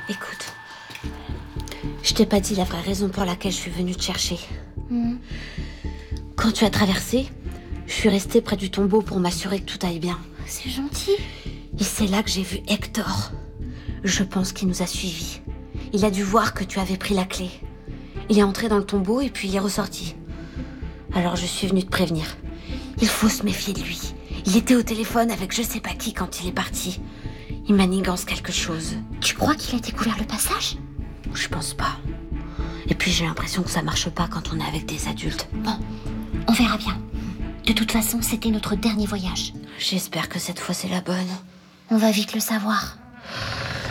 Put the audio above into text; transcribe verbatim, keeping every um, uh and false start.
Écoute, je t'ai pas dit la vraie raison pour laquelle je suis venue te chercher. Mmh. Quand tu as traversé, je suis restée près du tombeau pour m'assurer que tout aille bien. C'est gentil. Et c'est là que j'ai vu Hector. Je pense qu'il nous a suivis. Il a dû voir que tu avais pris la clé. Il est entré dans le tombeau et puis il est ressorti. Alors je suis venue te prévenir. Il faut se méfier de lui. Il était au téléphone avec je sais pas qui quand il est parti. Il manigance quelque chose. Tu crois qu'il a découvert le passage? Je pense pas. Et puis j'ai l'impression que ça marche pas quand on est avec des adultes. Bon, on verra bien. De toute façon, c'était notre dernier voyage. J'espère que cette fois c'est la bonne. On va vite le savoir.